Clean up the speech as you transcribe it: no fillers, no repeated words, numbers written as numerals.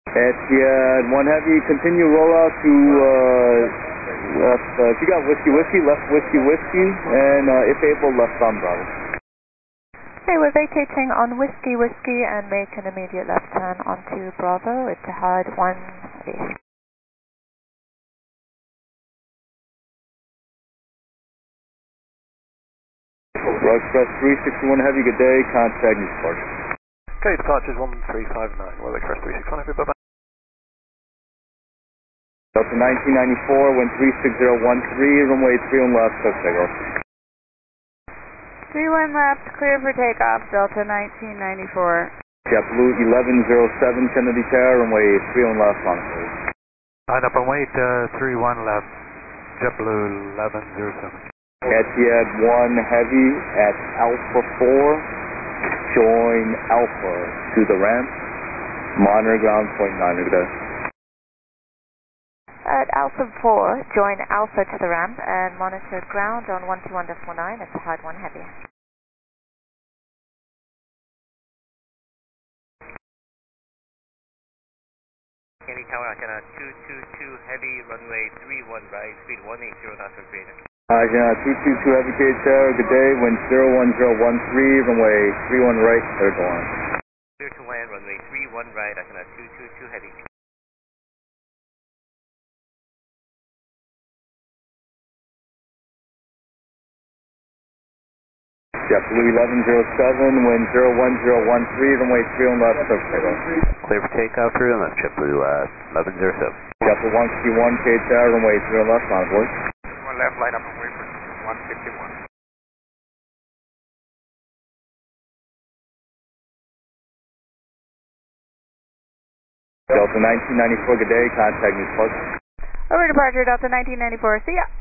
Etihad 1 Heavy, continue rollout to left, if you got whiskey, whiskey, left whiskey, whiskey, and if able, left on Bravo. Okay, we're vacating on whiskey, whiskey, and make an immediate left turn onto Bravo. Etihad 1 Heavy. Express 361 Heavy, good day, contact New Departure. Okay, departures 1359, Royal Express 361 Heavy, bye-bye. Delta 1994, wind 36013, runway 31 left, take off. 31 left, clear for takeoff, Delta 1994. JetBlue 1107, Kennedy Tower, runway 31 left, on please. Line up and wait, 31 left, JetBlue 1107. Etihad 1 Heavy at Alpha 4, join Alpha to the ramp, monitor ground point 9, good day. At Alpha 4, join Alpha to the ramp and monitor ground on 121.9 at Etihad 1 Heavy. Kennedy Tower, Agena 222 Heavy, runway 31 right, speed 180 knots for greater. Agena 222 Heavy, Kennedy Tower, good day, wind 01013, runway 31 right, clear to land. Clear to land, runway 31 right, Agena 222 Heavy. JetBlue 1107, wind 01013, runway 31 left, takeoff. Clear for takeoff, 31 left, JetBlue 1107. JetBlue 161, Kennedy Tower, runway 31 left, on board. 1 left, line up and wait for 151. Delta 1994, good day, contact New Departure. Over departure, Delta 1994, see ya.